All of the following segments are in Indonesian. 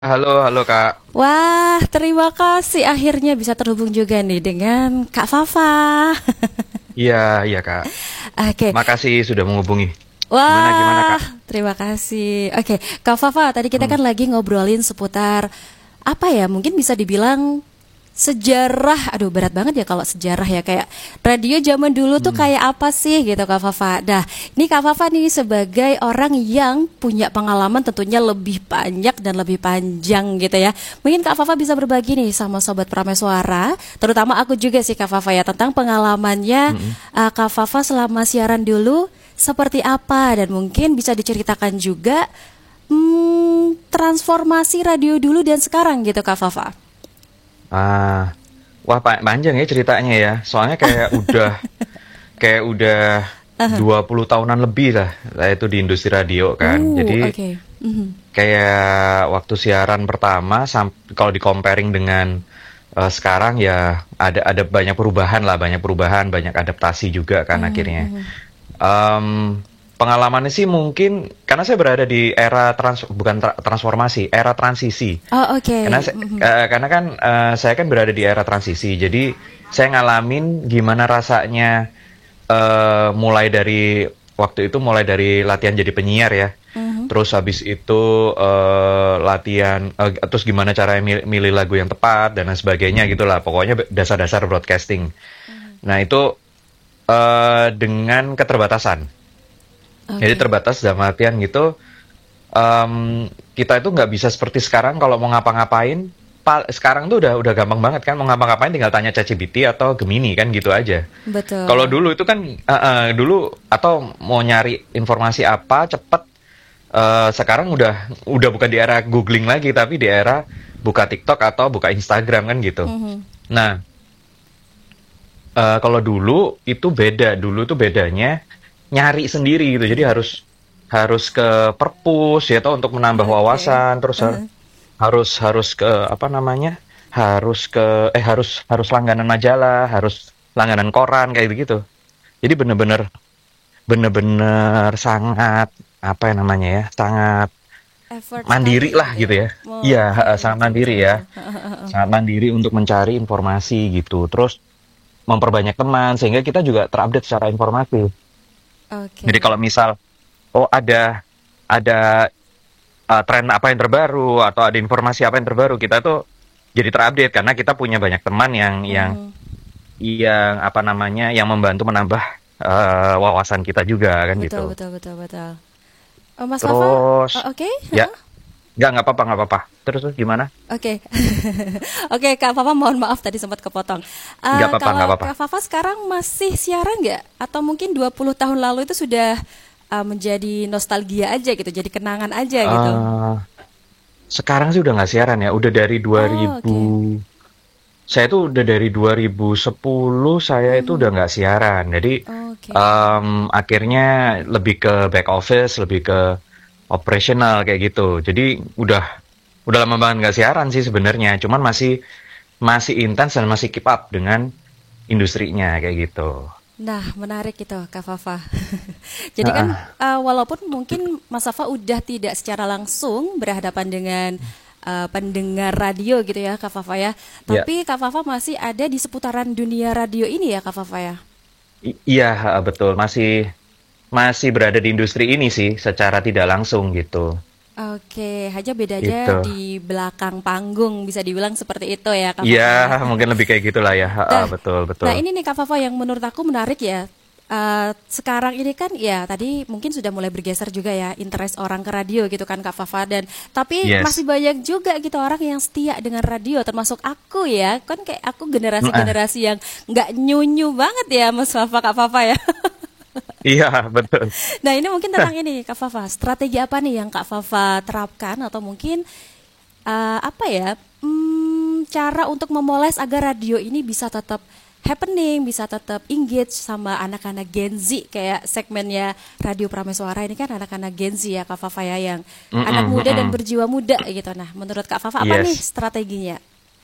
Halo, halo Kak. Wah, terima kasih akhirnya bisa terhubung juga nih dengan Kak Fafa. Iya, iya Kak. Oke, Makasih sudah menghubungi. Gimana wah, Kak? terima kasih. Oke, Kak Fafa, tadi kita Hmm, kan lagi ngobrolin seputar apa ya? Mungkin bisa dibilang sejarah. Aduh, berat banget ya kalau sejarah ya, kayak radio zaman dulu tuh hmm. kayak apa sih gitu Kak Fafa. Nah, ini Kak Fafa nih sebagai orang yang punya pengalaman tentunya lebih banyak dan lebih panjang gitu ya. Mungkin Kak Fafa bisa berbagi nih sama sobat Prameswara, terutama aku juga sih Kak Fafa ya, tentang pengalamannya Mm-mm. Kak Fafa selama siaran dulu seperti apa, dan mungkin bisa diceritakan juga transformasi radio dulu dan sekarang gitu Kak Fafa. Ah, wah panjang ya ceritanya ya. Soalnya kayak udah 20 tahunan lebih lah. Saya itu di industri radio kan. Jadi Oke. Mhm. kayak waktu siaran pertama, kalau di comparing dengan sekarang ya ada banyak perubahan lah, banyak perubahan, banyak adaptasi juga kan Mhm, akhirnya. mhm. Em, Pengalamannya sih mungkin karena saya berada di era bukan transformasi, era transisi. Oh, oke. Mhm. Karena kan saya kan berada di era transisi, jadi saya ngalamin gimana rasanya mulai dari waktu itu mulai dari latihan jadi penyiar ya. Mhm. Terus habis itu latihan, terus gimana cara milih lagu yang tepat dan lain sebagainya gitulah. Pokoknya dasar-dasar broadcasting. Mhm. Nah itu dengan keterbatasan. Jadi Oke. terbatas dalam artian gitu, kita itu nggak bisa seperti sekarang kalau mau ngapa-ngapain. Sekarang tuh udah gampang banget kan, mau ngapa-ngapain tinggal tanya ChatGPT atau Gemini kan gitu aja. Kalau Betul. dulu itu kan dulu atau mau nyari informasi apa cepet, sekarang udah bukan di era googling lagi tapi di era buka TikTok atau buka Instagram kan gitu. Mhm. Nah, kalau dulu tuh bedanya nyari sendiri gitu. Jadi harus harus ke perpus ya toh untuk menambah Oke. wawasan, terus Mhm. harus ke apa namanya? Harus langganan majalah, harus langganan koran kayak begitu. Jadi bener-bener sangat apa ya namanya ya? Sangat Effort mandiri sekali lah gitu gitu ya. ya. Oh, Iya, oke, sangat betul mandiri betul ya. betul. Sangat mandiri untuk mencari informasi gitu. Terus memperbanyak teman sehingga kita juga terupdate secara informasi. Jadi Oke. kalau misal oh ada tren apa yang terbaru atau ada informasi apa yang terbaru, kita tuh jadi terupdate karena kita punya banyak teman Mhm. yang apa namanya yang membantu menambah wawasan kita juga kan Betul gitu. betul betul betul. Mas Fafa, Terus oke? ya nggak apa-apa. Terus gimana? Oke. Oke, Kak Fafa, mohon maaf tadi sempat kepotong. Nggak apa-apa nggak Kalau apa-apa. Kak Fafa sekarang masih siaran nggak? Atau mungkin 20 tahun lalu itu sudah menjadi nostalgia aja gitu, jadi kenangan aja gitu? Eh, Sekarang sih udah nggak siaran ya. Udah dari Oh, 2000. oke. Saya itu udah dari 2010 saya itu udah Mhm. nggak siaran. Jadi Oke. akhirnya lebih ke back office, lebih ke operasional kayak gitu. Jadi udah lama banget nggak siaran sih sebenarnya. Cuman masih masih intens dan masih keep up dengan industrinya kayak gitu. Nah, menarik itu, Kak Fafa. Jadi kan Heeh. walaupun mungkin Mas Fafa udah tidak secara langsung berhadapan dengan pendengar radio gitu ya, Kak Fafa ya. Ya, Tapi Kak Fafa masih ada di seputaran dunia radio ini ya, Kak Fafa ya. iya betul. Masih masih berada di industri ini sih secara tidak langsung gitu. Oke, hanya bedanya Itu. di belakang panggung bisa dibilang seperti itu ya, Kak Iya, Fafa ya. mungkin lebih kayak gitulah ya. Nah, Betul, nah betul. ini nih Kak Fafa yang menurut aku menarik ya. Sekarang ini kan ya tadi mungkin sudah mulai bergeser juga ya interest orang ke radio gitu kan Kak Fafa, dan tapi Yes. masih banyak juga gitu orang yang setia dengan radio termasuk aku ya. Kan kayak aku Heeh. generasi-generasi yang nggak nyunyu banget ya Mas Fafa, Kak Fafa ya. Iya, betul. Nah, ini mungkin tentang ini Kak Fafa. Strategi apa nih yang Kak Fafa terapkan atau mungkin apa ya, cara untuk memoles agar radio ini bisa tetap happening, bisa tetap engage sama anak-anak Gen Z, kayak segmennya Radio Prameswara ini kan anak-anak Gen Z ya Kak Fafa ya, yang anak Mhm, muda dan mhm. berjiwa muda gitu. Nah, menurut Kak Fafa apa nih Yes. strateginya?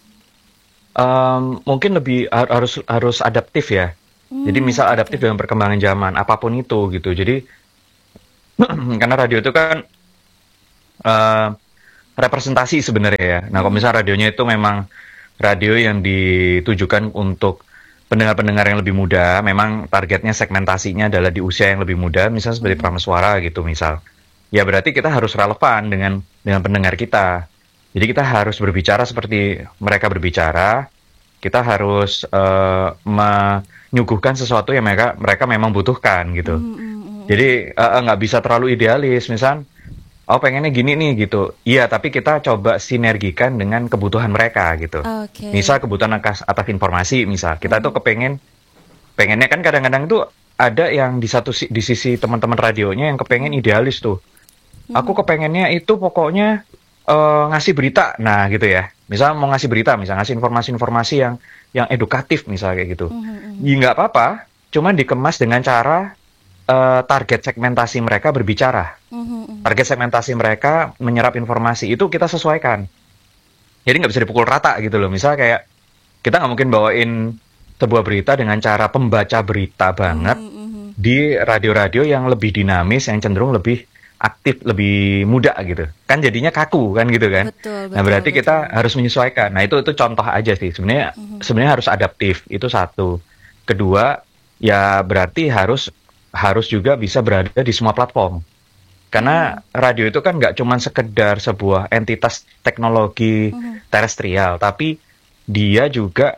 Mungkin lebih harus harus adaptif ya. Jadi misal adaptif Oke. dengan perkembangan zaman apapun itu gitu. Jadi karena radio itu kan eh, representasi sebenarnya ya. Nah, kalau misalnya radionya itu memang radio yang ditujukan untuk pendengar-pendengar yang lebih muda, memang targetnya segmentasinya adalah di usia yang lebih muda, misalnya seperti Prameswara gitu misal. Ya berarti kita harus relevan dengan pendengar kita. Jadi kita harus berbicara seperti mereka berbicara. Kita harus menyuguhkan sesuatu yang mereka mereka memang butuhkan gitu. Jadi nggak bisa terlalu idealis, misal oh pengennya gini nih gitu. Iya, tapi kita coba sinergikan dengan kebutuhan mereka gitu. Oke. Misal kebutuhan atas informasi, misal kita tuh pengennya kan kadang-kadang tuh ada yang di sisi teman-teman radionya yang kepengen idealis tuh. Aku kepengennya itu pokoknya ngasih berita, nah gitu ya. Misal mau ngasih berita, misal ngasih informasi-informasi yang edukatif, misal kayak gitu. Ya nggak apa-apa, cuman dikemas dengan cara target segmentasi mereka berbicara. Target segmentasi mereka menyerap informasi itu kita sesuaikan. Jadi nggak bisa dipukul rata gitu loh. Misal kayak kita nggak mungkin bawain sebuah berita dengan cara pembaca berita banget di radio-radio yang lebih dinamis, yang cenderung lebih aktif, lebih muda gitu. Kan jadinya kaku kan gitu kan. Betul, Nah, betul, berarti betul. kita harus menyesuaikan. Nah, itu contoh aja sih. Sebenarnya harus adaptif. Itu satu. Kedua, ya berarti harus juga bisa berada di semua platform. Karena radio itu kan nggak cuma sekedar sebuah entitas teknologi terestrial, tapi dia juga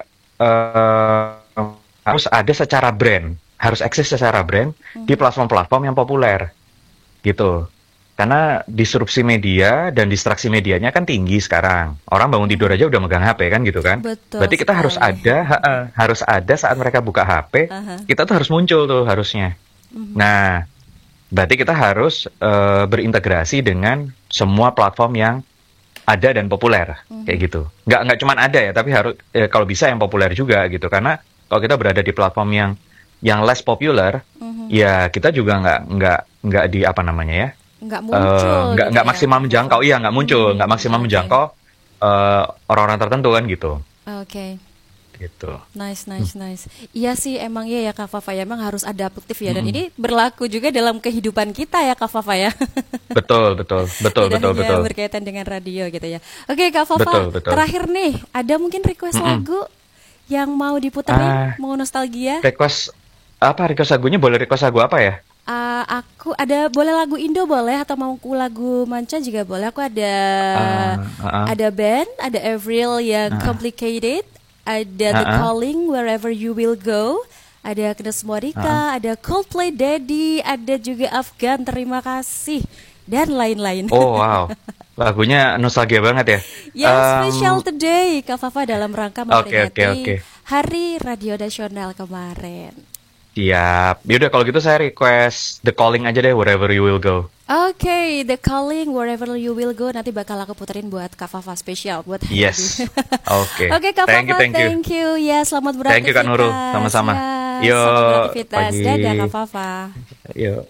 harus ada secara brand, harus eksis secara brand di platform-platform yang populer, gitu. Karena disrupsi media dan distraksi medianya kan tinggi sekarang. Orang bangun tidur aja udah megang HP kan gitu kan. Betul Berarti kita harus sekali. harus ada saat mereka buka HP, Aha. kita tuh harus muncul tuh harusnya. Nah, berarti kita harus berintegrasi dengan semua platform yang ada dan populer kayak gitu. Nggak cuma ada ya, tapi harus kalau bisa yang populer juga gitu. Karena kalau kita berada di platform yang less popular, ya kita juga nggak di apa namanya ya, Nggak muncul gitu nggak ya, maksimal Kak menjangkau. Fafa. Iya nggak muncul, nggak maksimal Oke. menjangkau orang-orang tertentu kan gitu. Oke. Gitu. Nice, nice, nice. Iya sih, emang iya ya Kak Fafa, ya, emang harus adaptif ya. Dan ini berlaku juga dalam kehidupan kita ya Kak Fafa ya. Betul, betul, betul, Tidak betul, hanya betul, berkaitan dengan radio gitu ya. Oke Kak betul, Fafa, betul. terakhir nih, ada mungkin request lagu yang mau diputerin, Ah, mau nostalgia? request lagunya boleh request lagu apa ya? Aku ada, boleh lagu Indo boleh, atau mau lagu manca juga boleh. Aku ada Ah, ah, ah, ada band, ada Avril yang Complicated, ada ah, The ah. Calling Wherever You Will Go, ada Agnes Monica, ada Coldplay Daddy, ada juga Afgan Terima Kasih, dan lain-lain. Oh wow, lagunya nostalgia banget ya. Yang Em, spesial today Kak Fafa dalam rangka oke, oke, oke. memperingati Hari Radio Nasional kemarin. Siap. Yaudah kalau gitu saya request The Calling aja deh, Wherever You Will Go. Oke, The Calling Wherever You Will Go nanti bakal aku puterin buat Kak Fafa spesial buat hari ini. Yes. Oke. Oke Kak Thank you, Fafa, thank you. thank you. Ya, selamat Thank you Kak Nurul, beraktivitas. sama-sama. Ya, Yo, selamat beraktivitas. pagi. Dadah Kak Fafa. Yuk.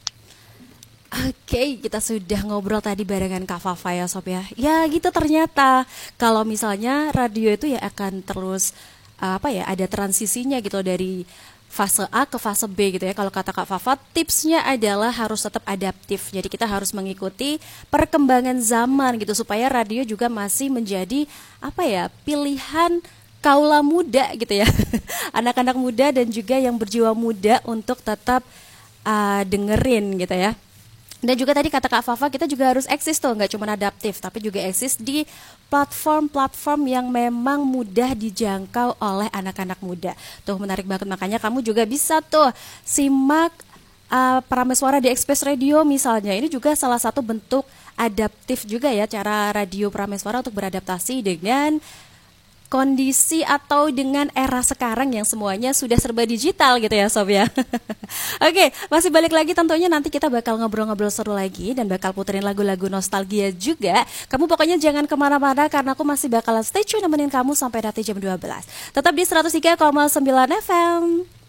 Oke, kita sudah ngobrol tadi barengan Kak Fafa ya Sob ya. Ya gitu, ternyata kalau misalnya radio itu ya akan terus apa ya, ada transisinya gitu dari fase A ke fase B gitu ya. Kalau kata Kak Fafa, tipsnya adalah harus tetap adaptif. Jadi kita harus mengikuti perkembangan zaman gitu supaya radio juga masih menjadi apa ya, pilihan kaula muda gitu ya. Anak-anak muda dan juga yang berjiwa muda untuk tetap dengerin gitu ya. Dan juga tadi kata Kak Fafa, kita juga harus eksis tuh, nggak cuma adaptif, tapi juga eksis di platform-platform yang memang mudah dijangkau oleh anak-anak muda. Tuh menarik banget, makanya kamu juga bisa tuh simak Prameswara di Express Radio misalnya. Ini juga salah satu bentuk adaptif juga ya, cara radio Prameswara untuk beradaptasi dengan kondisi atau dengan era sekarang yang semuanya sudah serba digital gitu ya Sob ya. Oke, masih balik lagi tentunya, nanti kita bakal ngobrol-ngobrol seru lagi dan bakal puterin lagu-lagu nostalgia juga. Kamu pokoknya jangan kemana-mana karena aku masih bakalan stay tune nemenin kamu sampai nanti jam 12. Tetap di 103,9 FM.